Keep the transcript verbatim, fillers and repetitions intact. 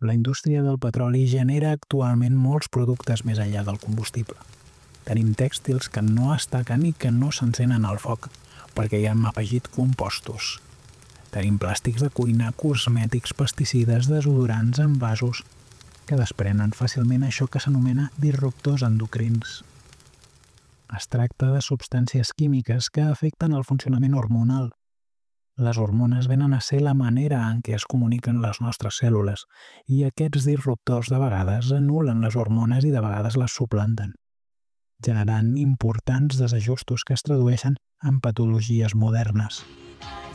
La indústria del petroli genera actualment molts productes més enllà del combustible. Tenim tèxtils que no es taquen i que no s'encenen al foc, perquè hi hem afegit compostos. Tenim plàstics de cuina, cosmètics, pesticides, desodorants, envasos, que desprenen fàcilment això que s'anomena disruptors endocrins. Es tracta de substàncies químiques que afecten el funcionament hormonal. Les hormones venen a ser la manera en què es comuniquen les nostres cèl·lules i aquests disruptors de vegades anul·len les hormones i de vegades les suplanten, generant importants desajustos que es tradueixen en patologies modernes.